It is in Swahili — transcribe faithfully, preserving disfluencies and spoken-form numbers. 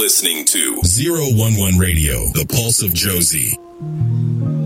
listening to zero one one Radio, the Pulse of Josie.